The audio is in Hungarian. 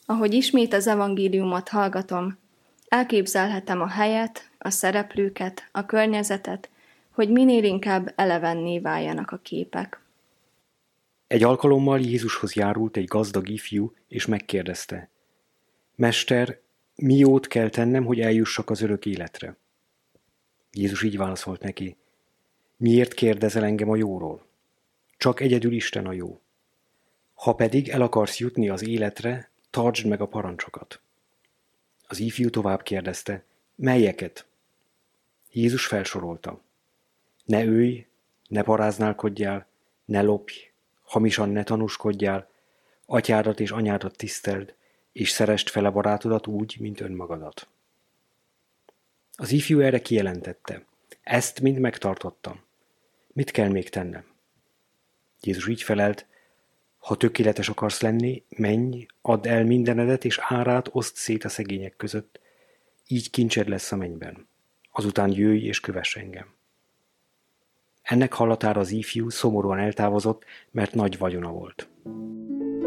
Ahogy ismét az evangéliumot hallgatom, elképzelhetem a helyet, a szereplőket, a környezetet, hogy minél inkább elevenné váljanak a képek. Egy alkalommal Jézushoz járult egy gazdag ifjú, és megkérdezte: Mester, mi jót kell tennem, hogy eljussak az örök életre? Jézus így válaszolt neki: Miért kérdezel engem a jóról? Csak egyedül Isten a jó. Ha pedig el akarsz jutni az életre, tartsd meg a parancsokat. Az ifjú tovább kérdezte: Melyeket? Jézus felsorolta: Ne ölj, ne paráználkodjál, ne lopj, hamisan ne tanúskodjál, atyádat és anyádat tiszteld, és szeresd fele barátodat úgy, mint önmagadat. Az ifjú erre kijelentette: Ezt mind megtartottam. Mit kell még tennem? Jézus így felelt: Ha tökéletes akarsz lenni, menj, add el mindenedet, és árát oszd szét a szegények között, így kincsed lesz a mennyben. Azután jöjj és kövess engem. Ennek hallatára az ifjú szomorúan eltávozott, mert nagy vagyona volt.